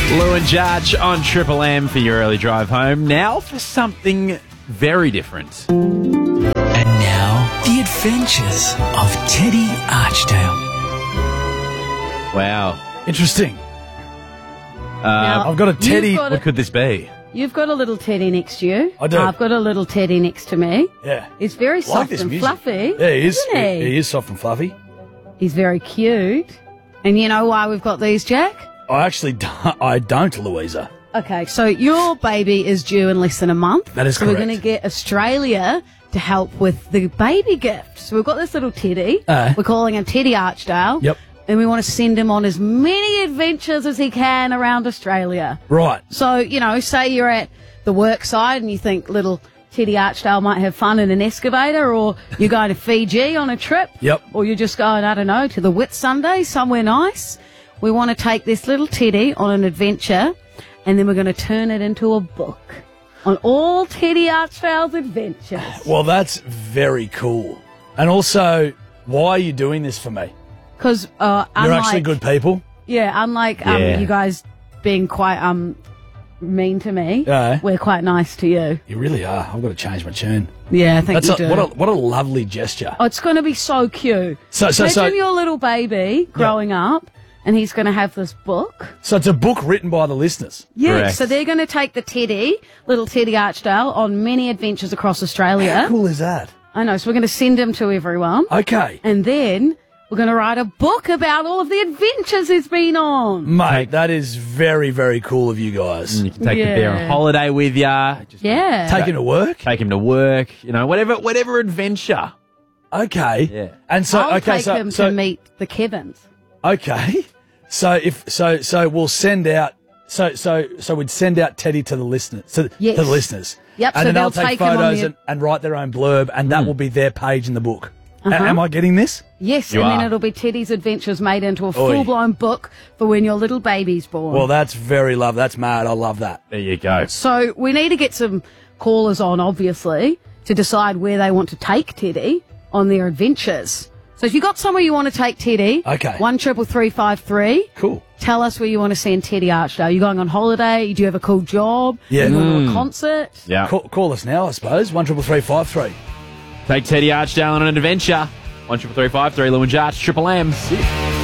Lou and Judge on Triple M for your early drive home. Now for something very different. And now, the adventures of Teddy Archdale. Wow. Interesting. Now, I've got a Teddy. What could this be? You've got a little Teddy next to you. I do. I've got a little Teddy next to me. Yeah. He's very I like soft this and music. fluffy. Yeah, he is. Isn't he? He is soft and fluffy. He's very cute. And you know why we've got these, Jack? I don't, Louisa. Okay, so your baby is due in less than a month. That is so correct. we're going to get Australia to help with the baby gift. So we've got this little Teddy. We're calling him Teddy Archdale. Yep. And we want to send him on as many adventures as he can around Australia. Right. So, say you're at the work side and you think little Teddy Archdale might have fun in an excavator, or you're going to Fiji on a trip. Yep. Or you're just going, I don't know, to the Whitsunday, somewhere nice. We want to take this little Teddy on an adventure, and then we're going to turn it into a book on all Teddy Archdale's adventures. Well, that's very cool. And also, why are you doing this for me? Because You're actually good people. Yeah, unlike Yeah. you guys being quite mean to me, Yeah. we're quite nice to you. You really are. I've got to change my tune. Yeah, I think That's you do. what a lovely gesture. Oh, it's going to be so cute. So Imagine your little baby growing up, and he's going to have this book. So it's a book written by the listeners. Yeah, Correct. so they're going to take the Teddy, little Teddy Archdale, on many adventures across Australia. How cool is that? I know, so we're going to send him to everyone. Okay. And then we're going to write a book about all of the adventures he's been on. Mate, that is very, very cool of you guys. You can take the bear on Yeah. holiday with you. Just Yeah. Taking to work? take him to work. Whatever adventure. Okay. Yeah. And so, I'll okay, take so, him so to meet the Kevins. okay. So we'll send out. So we'd send out Teddy to the listeners. To Yes. the listeners. Yep, And so then they'll they'll take take him on photos the- and write their own blurb, and that will be their page in the book. Uh-huh. Am I getting this? Yes, You and then are. it'll be Teddy's adventures made into a full-blown book for when your little baby's born. Well, that's very love. That's mad. I love that. There you go. So we need to get some callers on, obviously, to decide where they want to take Teddy on their adventures. So if you've got somewhere you want to take Teddy, Okay. 13353. Cool. Tell us where you want to send Teddy Archdale. You going on holiday? Do you have a cool job? Yeah. You going to a concert? Yeah. Call us now, I suppose. 13353. Take Teddy Archdale on an adventure. 13353, Lou and Judge, Triple M.